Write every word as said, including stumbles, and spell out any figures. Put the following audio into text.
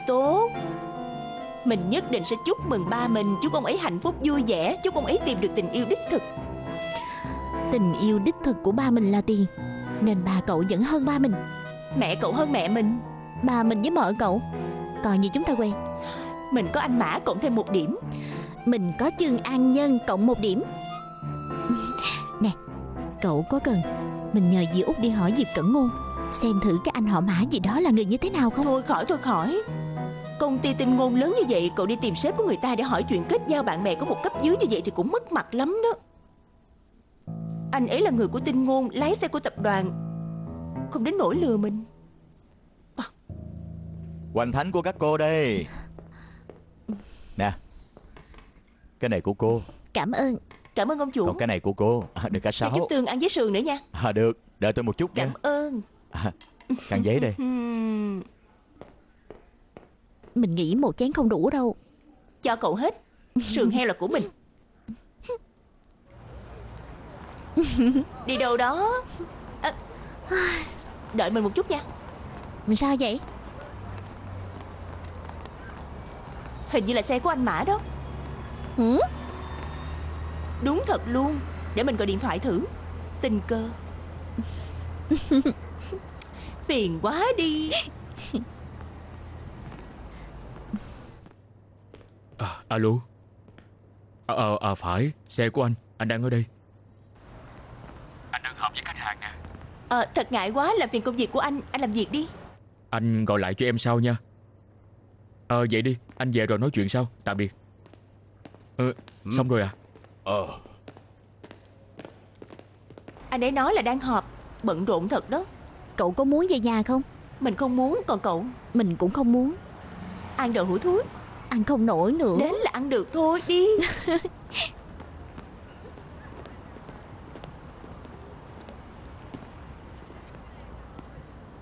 tốt. Mình nhất định sẽ chúc mừng ba mình, chúc ông ấy hạnh phúc vui vẻ, chúc ông ấy tìm được tình yêu đích thực. Tình yêu đích thực của ba mình là tiền, nên ba cậu vẫn hơn ba mình. Mẹ cậu hơn mẹ mình. Ba mình với mợ cậu coi như chúng ta quen. Mình có anh Mã cộng thêm một điểm. Mình có Trương An Nhân cộng một điểm. Nè, cậu có cần mình nhờ dì Út đi hỏi Diệp Cẩn Ngôn xem thử cái anh họ Mã gì đó là người như thế nào không? Thôi khỏi thôi khỏi. Công ty tin ngôn lớn như vậy, cậu đi tìm sếp của người ta để hỏi chuyện kết giao bạn bè có một cấp dưới như vậy thì cũng mất mặt lắm đó. Anh ấy là người của tin ngôn, lái xe của tập đoàn, không đến nỗi lừa mình. à. Hoành thánh của các cô đây. Nè, cái này của cô. Cảm ơn. Cảm ơn ông chủ. Còn cái này của cô. à, Được cả sáu. Cho chút tương ăn với sườn nữa nha. à, Được, đợi tôi một chút nha. Cảm ơn. à, Khăn giấy đây. Mình nghĩ một chén không đủ đâu. Cho cậu hết. Sườn heo là của mình. Đi đâu đó à, đợi mình một chút nha. Mình sao vậy? Hình như là xe của anh Mã đó. Ừ? Đúng thật luôn. Để mình gọi điện thoại thử. Tình cờ. Phiền quá đi. à, Alo. à, à, à phải, xe của anh. Anh đang ở đây. Anh đang họp với khách hàng nè. à, Thật ngại quá, làm phiền công việc của anh. Anh làm việc đi. Anh gọi lại cho em sau nha. Ờ vậy đi, anh về rồi nói chuyện sau. Tạm biệt. Ờ ừ. Xong rồi à? Ờ Anh ấy nói là đang họp. Bận rộn thật đó. Cậu có muốn về nhà không? Mình không muốn, còn cậu? Mình cũng không muốn. Ăn đậu hũ thúi. Ăn không nổi nữa. Đến là ăn được thôi, đi.